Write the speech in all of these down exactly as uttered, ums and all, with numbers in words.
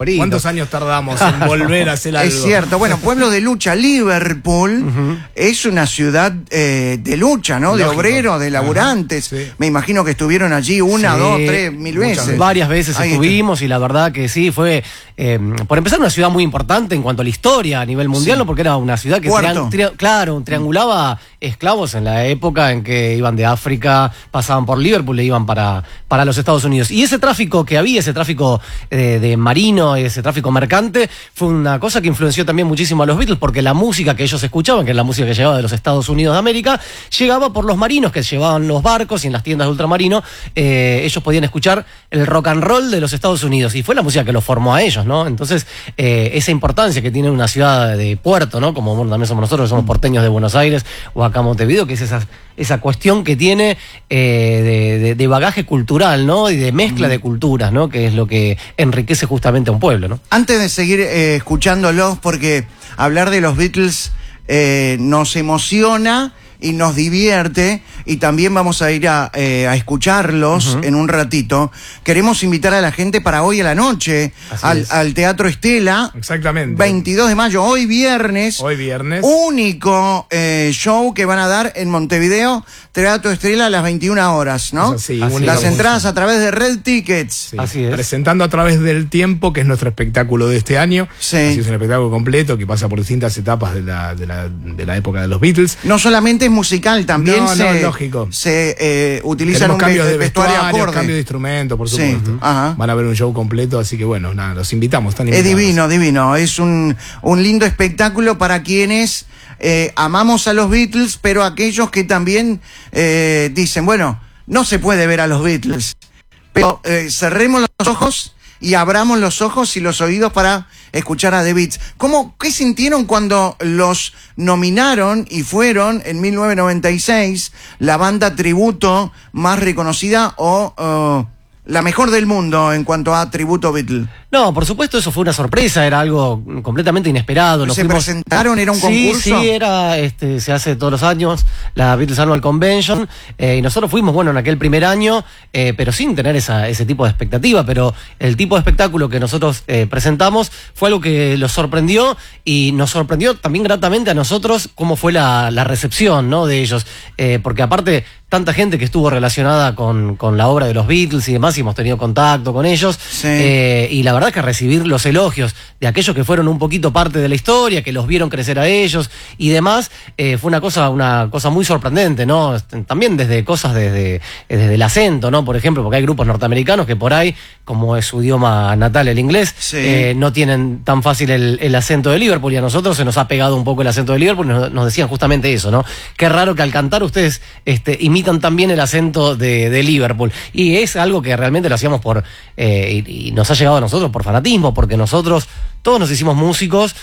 ¿Cuántos años tardamos en volver a hacer algo? Es cierto. Bueno, pueblo de lucha, Liverpool uh-huh. es una ciudad eh, de lucha, ¿no? Lógico. De obreros, de laburantes. Uh-huh. Sí. Me imagino que estuvieron allí una, sí, dos, tres, mil veces. Muchas, varias veces Ahí estuvimos está. Y la verdad que sí, fue, eh, por empezar, una ciudad muy importante en cuanto a la historia a nivel mundial, sí. ¿no? Porque era una ciudad que, triang, tri claro, triangulaba esclavos en la época en que iban de África, pasaban por Liverpool e iban para, para los Estados Unidos. Y ese tráfico que había, ese tráfico eh, de marino, ese tráfico mercante, fue una cosa que influenció también muchísimo a los Beatles, porque la música que ellos escuchaban, que es la música que llegaba de los Estados Unidos de América, llegaba por los marinos que llevaban los barcos, y en las tiendas de ultramarino eh, ellos podían escuchar el rock and roll de los Estados Unidos, y fue la música que los formó a ellos, ¿no? Entonces, eh, esa importancia que tiene una ciudad de puerto, ¿no? Como bueno, también somos nosotros, somos porteños de Buenos Aires o acá Montevideo, que es esa, esa cuestión que tiene eh, de, de, de bagaje cultural, ¿no? Y de mezcla de culturas, ¿no? Que es lo que enriquece justamente a un pueblo, ¿no? Antes de seguir eh, escuchándolos, porque hablar de los Beatles eh, nos emociona y nos divierte, y también vamos a ir a, eh, a escucharlos uh-huh. en un ratito. Queremos invitar a la gente para hoy a la noche al, al Teatro Estela. Exactamente. veintidós de mayo, hoy viernes. Hoy viernes. Único eh, show que van a dar en Montevideo, Teatro Estela a las veintiuna horas, ¿no? Sí, las entradas a través de Red Tickets. Sí. Así es. Presentando a través del tiempo, que es nuestro espectáculo de este año. Sí. Así es un espectáculo completo que pasa por distintas etapas de la, de la, de la época de los Beatles. No solamente es musical, también no, se, no, lógico. se eh, utilizan Tenemos un cambios de vestuario vestuario, acorde. cambios de instrumentos, por supuesto. Sí. Ajá. Van a ver un show completo, así que bueno, nada, los invitamos. Están es divino, divino. Es un, un lindo espectáculo para quienes eh, amamos a los Beatles, pero aquellos que también eh, dicen, bueno, no se puede ver a los Beatles, pero eh, cerremos los ojos y abramos los ojos y los oídos para escuchar a The Beatles. ¿Cómo, qué sintieron cuando los nominaron y fueron en mil novecientos noventa y seis la banda tributo más reconocida o uh, la mejor del mundo en cuanto a tributo Beatle? No, por supuesto, eso fue una sorpresa, era algo completamente inesperado. ¿Se fuimos... presentaron? ¿Era un sí, concurso? Sí, era, este, se hace todos los años, la Beatles Annual Convention, eh, y nosotros fuimos, bueno, en aquel primer año, eh, pero sin tener esa, ese tipo de expectativa, pero el tipo de espectáculo que nosotros eh, presentamos fue algo que los sorprendió, y nos sorprendió también gratamente a nosotros cómo fue la, la recepción, ¿no? De ellos, eh, porque aparte, tanta gente que estuvo relacionada con, con la obra de los Beatles y demás, y hemos tenido contacto con ellos, sí. eh, y la verdad es que recibir los elogios de aquellos que fueron un poquito parte de la historia, que los vieron crecer a ellos y demás, eh, fue una cosa, una cosa muy sorprendente, ¿no? También desde cosas desde, desde el acento, ¿no? Por ejemplo, porque hay grupos norteamericanos que por ahí, como es su idioma natal el inglés, sí. eh, no tienen tan fácil el, el acento de Liverpool, y a nosotros se nos ha pegado un poco el acento de Liverpool, y nos, nos decían justamente eso, ¿no? Qué raro que al cantar ustedes este, imitan también el acento de, de Liverpool, y es algo que realmente lo hacíamos por, eh, y, y nos ha llegado a nosotros por fanatismo, porque nosotros todos nos hicimos músicos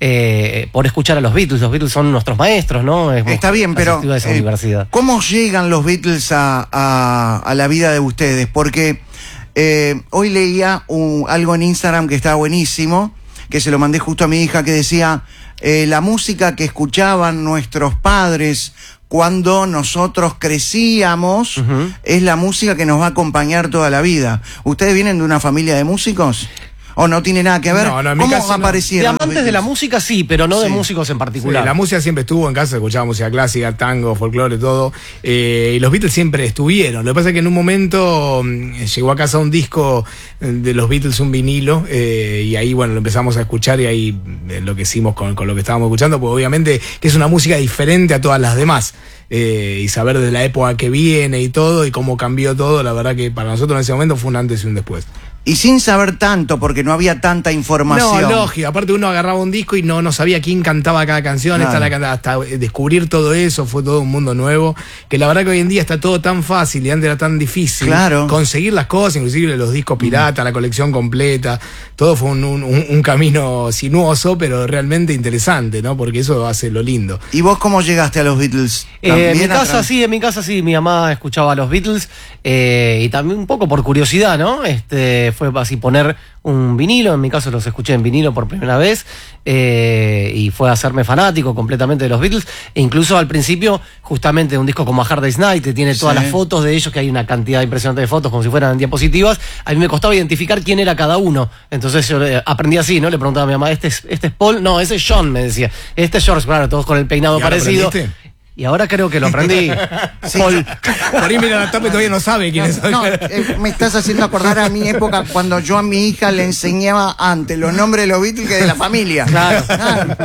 eh, por escuchar a los Beatles. Los Beatles son nuestros maestros, ¿no? Es, Está bien, pero a esa eh, universidad. ¿Cómo llegan los Beatles a, a, a la vida de ustedes? Porque eh, hoy leía un, algo en Instagram que estaba buenísimo, que se lo mandé justo a mi hija, que decía eh, la música que escuchaban nuestros padres cuando nosotros crecíamos, uh-huh. es la música que nos va a acompañar toda la vida. ¿Ustedes vienen de una familia de músicos? ¿O no tiene nada que ver? No, no, en ¿Cómo mi caso aparecieron? No. De amantes de la música sí, pero no sí. de músicos en particular. Sí, la música siempre estuvo en casa, escuchaba música clásica, tango, folclore, todo. Eh, y los Beatles siempre estuvieron. Lo que pasa es que en un momento mmm, llegó a casa un disco de los Beatles, un vinilo, eh, y ahí, bueno, lo empezamos a escuchar y ahí enloquecimos con, con lo que estábamos escuchando, porque obviamente que es una música diferente a todas las demás. Eh, y saber de la época que viene y todo, y cómo cambió todo, la verdad que para nosotros en ese momento fue un antes y un después. Y sin saber tanto, porque no había tanta información. No, lógico. Aparte uno agarraba un disco y no, no sabía quién cantaba cada canción, claro. esta la, hasta descubrir todo eso, fue todo un mundo nuevo, que la verdad que hoy en día está todo tan fácil y antes era tan difícil. Claro. Conseguir las cosas, inclusive los discos pirata, mm. la colección completa, todo fue un, un, un camino sinuoso, pero realmente interesante, ¿no? Porque eso hace lo lindo. ¿Y vos cómo llegaste a los Beatles? Eh, en mi casa sí, en mi casa sí, mi mamá escuchaba a los Beatles, eh, y también un poco por curiosidad, ¿no? Este... fue así poner un vinilo, en mi caso los escuché en vinilo por primera vez, eh, y fue hacerme fanático completamente de los Beatles, e incluso al principio, justamente un disco como A Hard Day's Night, que tiene todas sí. las fotos de ellos, que hay una cantidad impresionante de fotos, como si fueran diapositivas, a mí me costaba identificar quién era cada uno, entonces yo eh, aprendí así, ¿no? Le preguntaba a mi mamá, ¿este es, este es Paul? No, ese es John, me decía, este es George, claro, todos con el peinado parecido. Y ahora creo que lo aprendí. Sí. Paul. Por ahí mira la tapa y todavía no sabe quién es. No, eh, me estás haciendo acordar a mi época cuando yo a mi hija le enseñaba antes los nombres de los Beatles que de la familia. Claro. Claro.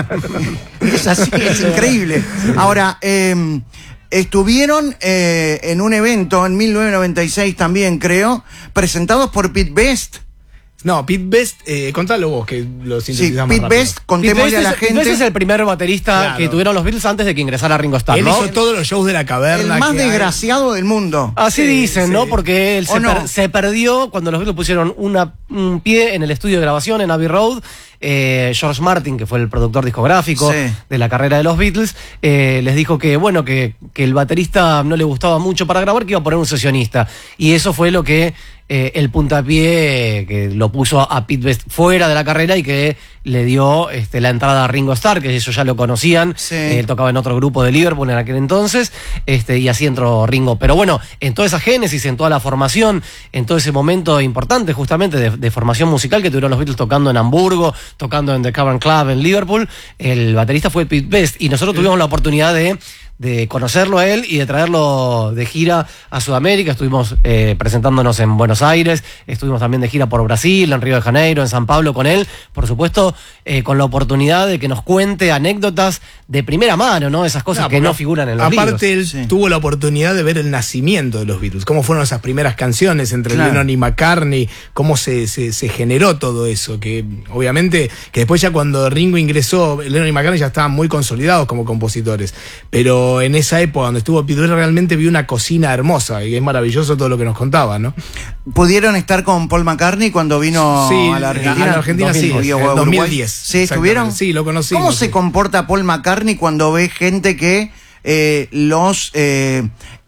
Es así, es increíble. Ahora, eh, estuvieron eh, en un evento en mil novecientos noventa y seis también, creo, presentados por Pete Best. No, Pete Best, eh, contalo vos, que lo sintetizamos Sí, Pete rápido. Best, contémosle a la Pete gente. Best es el primer baterista Claro. que tuvieron los Beatles antes de que ingresara Ringo Starr, Él ¿no? hizo todos los shows de la caverna. El más que hay. desgraciado del mundo. Así Sí, dicen, sí. ¿no? Porque él ¿O se, no? per- se perdió cuando los Beatles pusieron una, un pie en el estudio de grabación en Abbey Road. Eh, George Martin, que fue el productor discográfico Sí. de la carrera de los Beatles, eh, les dijo que, bueno, que, que el baterista no le gustaba mucho para grabar, que iba a poner un sesionista. Y eso fue lo que eh, el puntapié eh, que lo puso a Pete Best fuera de la carrera y que le dio este, la entrada a Ringo Starr, que ellos ya lo conocían. Sí. Él tocaba en otro grupo de Liverpool en aquel entonces, este, y así entró Ringo. Pero bueno, en toda esa génesis, en toda la formación, en todo ese momento importante justamente de, de formación musical que tuvieron los Beatles tocando en Hamburgo, tocando en The Cavern Club en Liverpool, el baterista fue Pete Best, y nosotros tuvimos la oportunidad de de conocerlo a él y de traerlo de gira a Sudamérica. Estuvimos eh, presentándonos en Buenos Aires, estuvimos también de gira por Brasil, en Río de Janeiro, en San Pablo con él, por supuesto, eh, con la oportunidad de que nos cuente anécdotas de primera mano, ¿no? Esas cosas No, que porque no figuran en los Aparte, libros. él Sí. tuvo la oportunidad de ver el nacimiento de los Beatles, cómo fueron esas primeras canciones entre Claro. Lennon y McCartney, cómo se, se, se generó todo eso, que obviamente, que después ya cuando Ringo ingresó, Lennon y McCartney ya estaban muy consolidados como compositores, pero en esa época donde estuvo Pete Best realmente vi una cocina hermosa, y es maravilloso todo lo que nos contaba, ¿no? ¿Pudieron estar con Paul McCartney cuando vino Sí, a la Argentina? a la Argentina sí, dos mil diez. en O a dos mil Uruguay. diez, ¿Sí, estuvieron? exactamente. Sí, lo conocimos, ¿Cómo se sí. comporta Paul McCartney cuando ve gente que eh, los eh,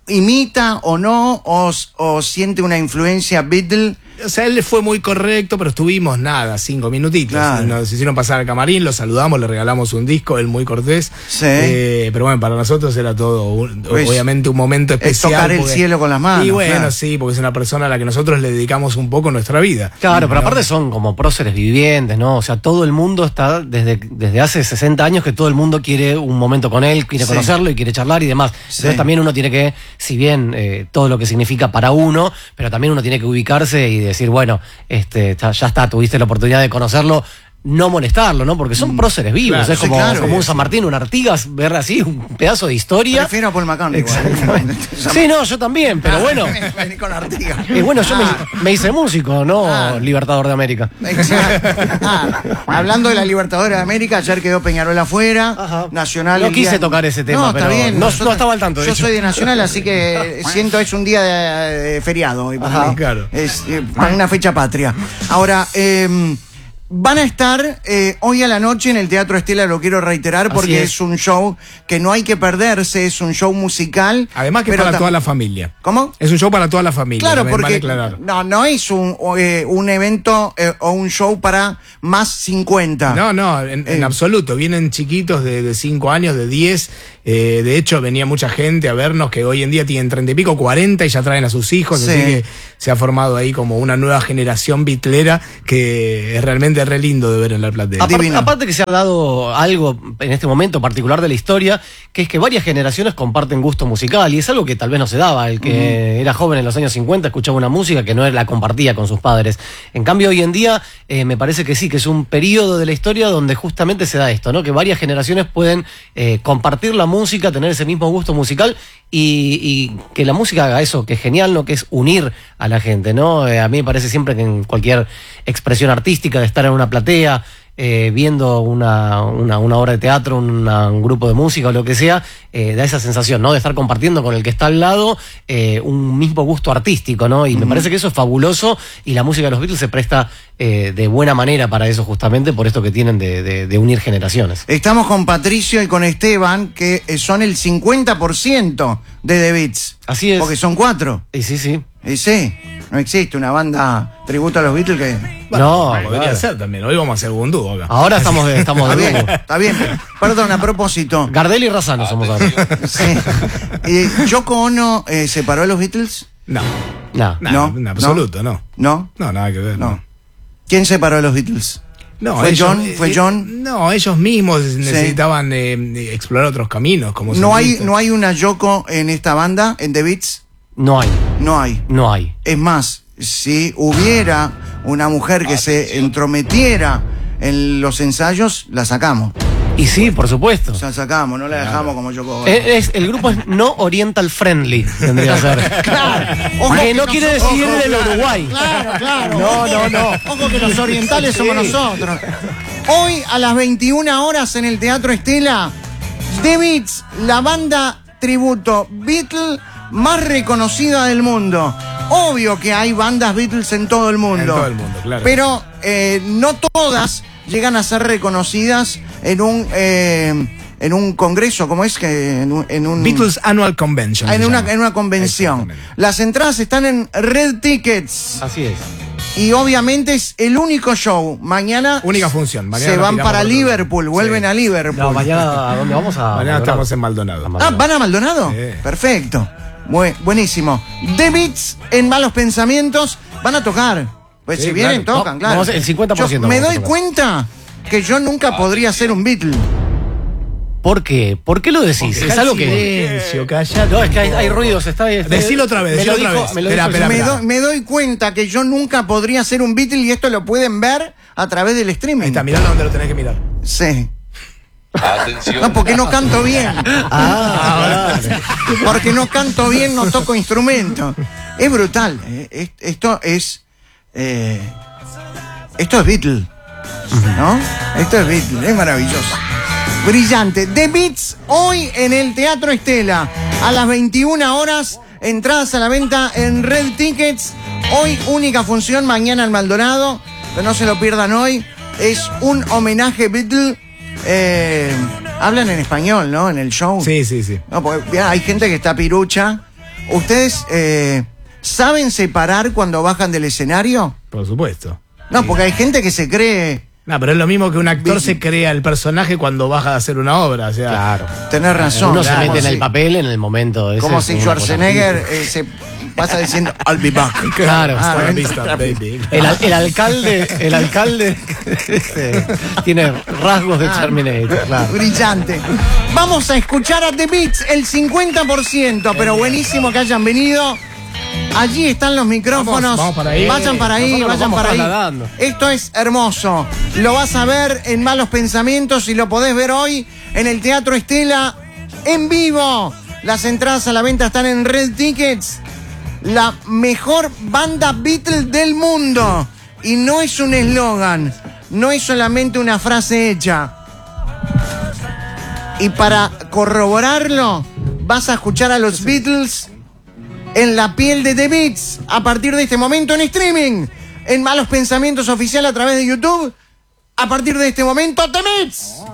imita o no, o, o siente una influencia Beatle? O sea, él fue muy correcto, pero estuvimos nada, cinco minutitos. Claro. Nos hicieron pasar al camarín, lo saludamos, le regalamos un disco, él muy cortés. Sí. Eh, pero bueno, para nosotros era todo, un- Pues, obviamente, un momento es especial. tocar el cielo con las manos, Y bueno, claro. sí, porque es una persona a la que nosotros le dedicamos un poco nuestra vida. Claro, pero ¿no? aparte son como próceres vivientes, ¿no? O sea, todo el mundo está, desde, desde hace sesenta años, que todo el mundo quiere un momento con él, quiere Sí. conocerlo y quiere charlar y demás. Entonces Sí. también uno tiene que, si bien eh, todo lo que significa para uno, pero también uno tiene que ubicarse y decir, bueno, este, ya ya está, tuviste la oportunidad de conocerlo, no molestarlo, ¿no? Porque son próceres vivos, claro, es sí, como, claro. como un San Martín, un Artigas, ver así un pedazo de historia. Prefiero a Paul McCartney. Exactamente. Sí, no, yo también, pero bueno. Vení con Artigas. Y bueno, yo Ah. me, me hice músico, no Ah. Libertador de América. Exacto. Ah, hablando de la Libertadores de América, ayer quedó Peñarol afuera. Ajá. Nacional. No el día- quise tocar ese tema, No, está pero bien. no- Nosotros- no estaba al tanto de Yo hecho. soy de Nacional, así que siento es un día de, de feriado hoy para Ajá, mí. claro. Es eh, para una fecha patria. Ahora, eh, van a estar eh, hoy a la noche en el Teatro Estela, lo quiero reiterar, Así porque es. es. un show que no hay que perderse, es un show musical. Además que pero para tam- toda la familia. ¿Cómo? Es un show para toda la familia. Claro, vale porque aclarar. no, no es un, eh, un evento eh, o un show para más cincuenta. No, no, en, en Eh. absoluto. Vienen chiquitos de cinco años, de diez. Eh, de hecho, venía mucha gente a vernos que hoy en día tienen treinta y pico, cuarenta y ya traen a sus hijos. Sí. Así que se ha formado ahí como una nueva generación bitlera que es realmente re lindo de ver en la platea. Aparte, Divino. aparte que se ha dado algo en este momento particular de la historia, que es que varias generaciones comparten gusto musical, y es algo que tal vez no se daba. El que era joven en los años cincuenta escuchaba una música que no la compartía con sus padres. En cambio, hoy en día eh, me parece que sí, que es un periodo de la historia donde justamente se da esto, ¿no? Que varias generaciones pueden eh, compartir la música, tener ese mismo gusto musical, y, y que la música haga eso, que es genial, ¿no? Que es unir a la gente, ¿no? Eh, a mí me parece siempre que en cualquier expresión artística, de estar en una platea, eh, viendo una, una, una obra de teatro, una, un grupo de música o lo que sea, eh, da esa sensación, ¿no? De estar compartiendo con el que está al lado eh, un mismo gusto artístico, ¿no? Y me parece que eso es fabuloso, y la música de los Beatles se presta eh, de buena manera para eso, justamente por esto que tienen de, de, de unir generaciones. Estamos con Patricio y con Esteban, que eh, son el cincuenta por ciento de The Beats. Así es. Porque son cuatro. Y sí, sí. Y sí. No existe una banda tributo a los Beatles que... Bueno, no, podría claro. ser también. Hoy vamos a hacer un dúo acá. Ahora estamos de, estamos de Está bien, dúo. está bien. Perdón, a propósito. Gardel y Razano somos ahora. Sí. Eh, ¿Yoko Ono eh, separó a los Beatles? No. No. No, No, en absoluto, no. ¿No? No, nada que ver. No. No. ¿Quién separó a los Beatles? No, ¿Fue ellos- John? ¿Fue eh, John? No, ellos mismos necesitaban eh, explorar otros caminos. Como ¿No hay, solistas. ¿No hay una Yoko en esta banda, en The Beats? No hay. No hay. No hay. Es más, si hubiera una mujer que se entrometiera en los ensayos, la sacamos. Y sí, por supuesto. La sacamos, no la dejamos como Yoko Ono. Eh, es- el grupo es no oriental friendly, tendría que ser. Ojo que que no nos- quiere decir ojo, del claro, Uruguay. Claro, claro. No, no, no. Ojo que los orientales somos nosotros. Hoy a las veintiuna horas en el Teatro Estela, The Beats, la banda tributo Beatle más reconocida del mundo. Obvio que hay bandas Beatles en todo el mundo. En todo el mundo, claro. Pero eh, no todas llegan a ser reconocidas en un eh, en un congreso, ¿cómo es que en un, en un Beatles Annual Convention. en se una llama. en una convención? Exactamente. Las entradas están en Red Tickets. Así es. Y obviamente es el único show. Mañana Única función. Mañana se nos van tiramos para por otro Liverpool, lado. vuelven Sí. a Liverpool. No, mañana, ¿a dónde vamos a? Mañana Maldonado? estamos en Maldonado. A Ah, Maldonado. ¿van a Maldonado? Sí. Perfecto. Bu- buenísimo. The Beats en Malos Pensamientos van a tocar. Pues Sí, si vienen, claro. tocan, No, claro. vamos a- el cincuenta por ciento Yo me vamos a doy tocar. cuenta que yo nunca podría ser un Beatle. ¿Por qué? ¿Por qué lo decís? Dejá Es el algo que. silencio, callate. No, es que hay, hay ruidos. Está, está- Decilo otra vez, me lo decilo otra dijo- vez. me lo Espera, dijo- espera, Me, espera. do- me doy cuenta que yo nunca podría ser un Beatle y esto lo pueden ver a través del streaming. Ahí está, mirá donde lo tenés que mirar. Sí. Atención. No, porque no canto bien. Ah, claro. Porque no canto bien, no toco instrumento. Es brutal. eh, es- Esto es. eh, esto es Beatle. ¿No? Esto es Beatle. Es maravilloso. Brillante. The Beats hoy en el Teatro Estela. A las veintiuna horas. Entradas a la venta en Red Tickets. Hoy única función. Mañana en Maldonado. Pero no se lo pierdan hoy. Es un homenaje Beatle. Eh, hablan en español, ¿no? En el show. Sí, sí, sí. No, porque ya hay gente que está pirucha. ¿Ustedes eh, saben separar cuando bajan del escenario? Por supuesto. No, porque hay gente que se cree. No, pero es lo mismo que un actor Beatle. se crea el personaje cuando baja a hacer una obra. O sea, Claro. Tenés razón. Uno se Como mete en si- el papel en el momento. ese Como es si una cosa Schwarzenegger así. eh, se pasa diciendo I'll be back. Claro. Ah, hasta la bueno, vista, está- baby. El, al- el alcalde, el alcalde este, tiene rasgos de Terminator, claro. Brillante. Vamos a escuchar a The Beats, el cincuenta por ciento, pero buenísimo que hayan venido. Allí están los micrófonos. Vamos, vamos para ahí. Vayan para ahí, Nosotros nos vayan vamos para ahí. trasladando. Esto es hermoso. Lo vas a ver en Malos Pensamientos y lo podés ver hoy en el Teatro Estela en vivo. Las entradas a la venta están en Red Tickets. La mejor banda Beatle del mundo. Y no es un eslogan, no es solamente una frase hecha. Y para corroborarlo, vas a escuchar a los Beatles en la piel de The Beats a partir de este momento en streaming. En Malos Pensamientos Oficial a través de YouTube. A partir de este momento, The Beats.